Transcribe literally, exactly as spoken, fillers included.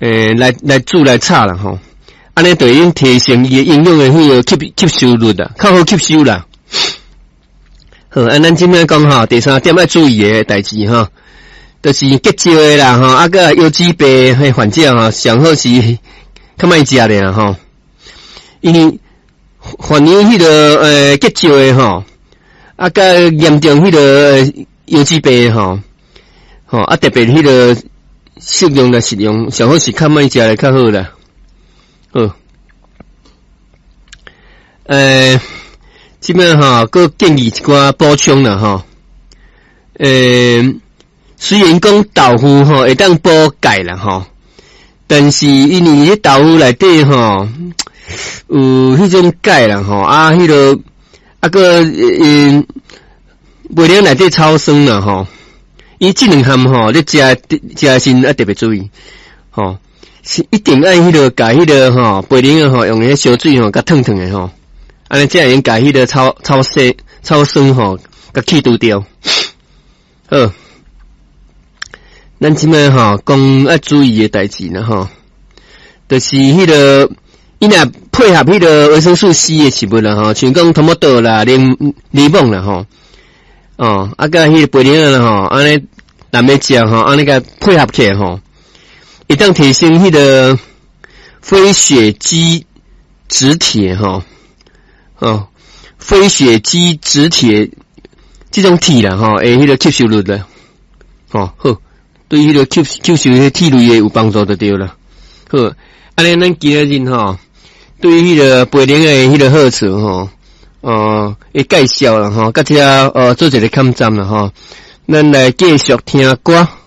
诶来来煮来炒啦吼，安尼就已经提升伊营养诶迄个吸吸收率啦，较好吸收啦。好，啊，咱今摆讲吼，第三点要注意诶代志吼，就是结石诶啦吼，啊个有机白迄患者吼，上好是较莫食咧吼，因为患有迄个诶结石诶吼，啊个严重迄个有机白吼，吼啊特别迄个适用来食用，上好是较莫食咧较好啦。好，诶，即摆吼，佮建议一寡补充啦吼。诶，虽然讲豆腐吼会当补钙啦吼，但是因为迄豆腐内底吼有迄种钙啦吼，啊，迄个啊个嗯，袂了内底超酸啦吼，伊即两项吼，你食食时啊特别注意吼。是一定爱迄个甲迄个吼培灵吼用迄烧水吼甲烫烫诶吼，安尼才会用甲迄个超超酸超酸吼甲去除掉。好，咱即摆吼讲要注意诶代志啦吼，就是迄个伊若配合迄个维生素 C 诶食物啦吼，像讲토마토啦、柠柠檬啦吼，哦啊甲迄个培灵啦吼，安尼南要食吼，安尼甲配合起来吼。一旦提升迄个非血基质铁吼，哦，非血基质铁这种铁啦吼，诶，迄个吸收率啦，哦好，对迄个吸吸收迄铁类诶有帮助就对啦。好，安尼咱今日吼，对迄个培灵诶迄个好处吼，呃，诶介绍啦吼，甲遮呃做一个抗战啦吼，咱来继续听歌。